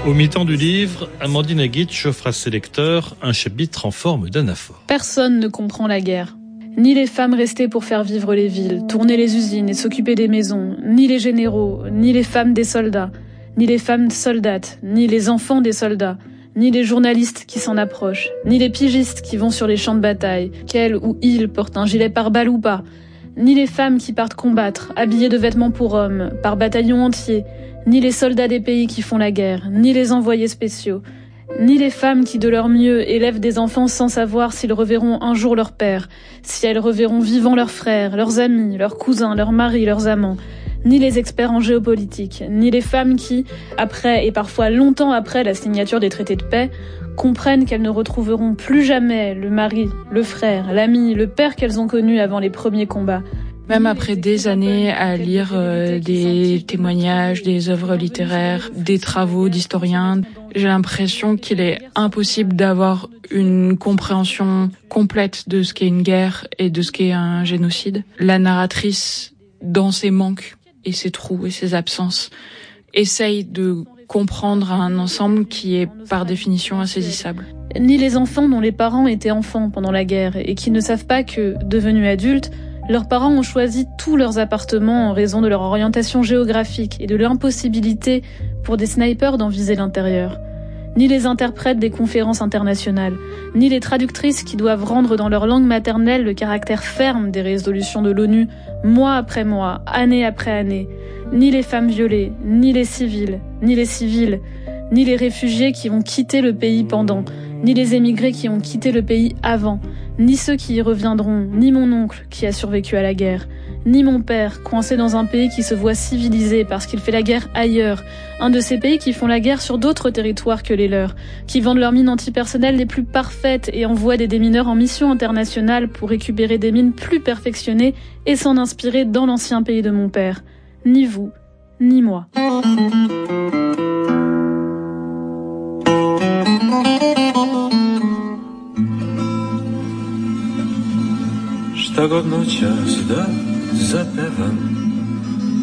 Au mi-temps du livre, Amandine Aguitch offre à ses lecteurs un chapitre en forme d'anaphore. Personne ne comprend la guerre. Ni les femmes restées pour faire vivre les villes, tourner les usines et s'occuper des maisons, ni les généraux, ni les femmes des soldats, ni les femmes soldates, ni les enfants des soldats, ni les journalistes qui s'en approchent, ni les pigistes qui vont sur les champs de bataille, qu'elles ou ils portent un gilet pare-balles ou pas, ni les femmes qui partent combattre, habillées de vêtements pour hommes, par bataillon entier, ni les soldats des pays qui font la guerre, ni les envoyés spéciaux, ni les femmes qui, de leur mieux, élèvent des enfants sans savoir s'ils reverront un jour leur père, si elles reverront vivants leurs frères, leurs amis, leurs cousins, leurs maris, leurs amants, ni les experts en géopolitique, ni les femmes qui, après et parfois longtemps après la signature des traités de paix, comprennent qu'elles ne retrouveront plus jamais le mari, le frère, l'ami, le père qu'elles ont connu avant les premiers combats. Même après des années à lire des témoignages, des œuvres littéraires, des travaux d'historiens, j'ai l'impression qu'il est impossible d'avoir une compréhension complète de ce qu'est une guerre et de ce qu'est un génocide. La narratrice, dans ses manques et ses trous et ses absences, essaye de comprendre un ensemble qui est par définition insaisissable. Ni les enfants dont les parents étaient enfants pendant la guerre et qui ne savent pas que, devenus adultes, leurs parents ont choisi tous leurs appartements en raison de leur orientation géographique et de l'impossibilité pour des snipers d'en viser l'intérieur. Ni les interprètes des conférences internationales, ni les traductrices qui doivent rendre dans leur langue maternelle le caractère ferme des résolutions de l'ONU, mois après mois, année après année, ni les femmes violées, ni les civils, ni les réfugiés qui ont quitté le pays pendant, ni les émigrés qui ont quitté le pays avant, ni ceux qui y reviendront, ni mon oncle qui a survécu à la guerre, ni mon père coincé dans un pays qui se voit civilisé parce qu'il fait la guerre ailleurs, un de ces pays qui font la guerre sur d'autres territoires que les leurs, qui vendent leurs mines antipersonnelles les plus parfaites et envoient des démineurs en mission internationale pour récupérer des mines plus perfectionnées et s'en inspirer dans l'ancien pays de mon père. Ni vous, ni moi. Штогодноча сюда запевам